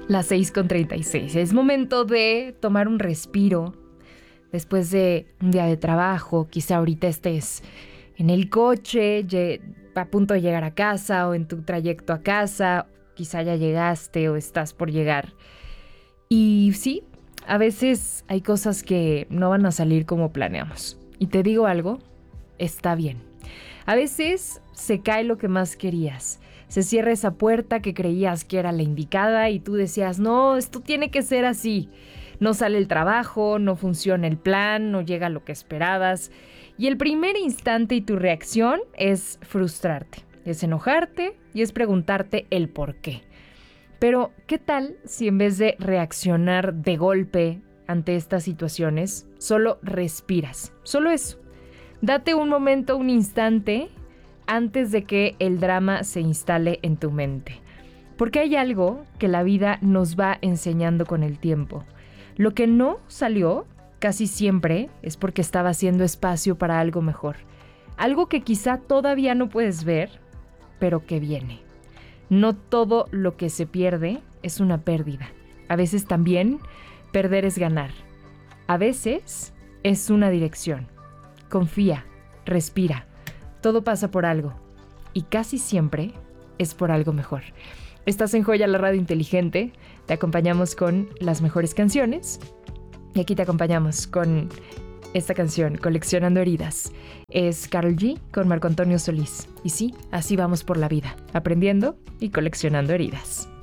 Las 6:36. Es momento de tomar un respiro después de un día de trabajo. Quizá ahorita estés en el coche, a punto de llegar a casa o en tu trayecto a casa. Quizá ya llegaste o estás por llegar. Y sí, a veces hay cosas que no van a salir como planeamos. Y te digo algo, está bien. A veces se cae lo que más querías. Se cierra esa puerta que creías que era la indicada y tú decías, no, esto tiene que ser así. No sale el trabajo, no funciona el plan, no llega lo que esperabas. Y el primer instante y tu reacción es frustrarte, es enojarte y es preguntarte el por qué. Pero, ¿qué tal si en vez de reaccionar de golpe ante estas situaciones, solo respiras? Solo eso. Date un momento, un instante antes de que el drama se instale en tu mente. Porque hay algo que la vida nos va enseñando con el tiempo. Lo que no salió, casi siempre, es porque estaba haciendo espacio para algo mejor. Algo que quizá todavía no puedes ver, pero que viene. No todo lo que se pierde es una pérdida. A veces también perder es ganar. A veces es una dirección. Confía, respira. Todo pasa por algo y casi siempre es por algo mejor. Estás en Joya, la radio inteligente. Te acompañamos con las mejores canciones y aquí te acompañamos con esta canción, Coleccionando Heridas. Es Karol G con Marco Antonio Solís. Y sí, así vamos por la vida, aprendiendo y coleccionando heridas.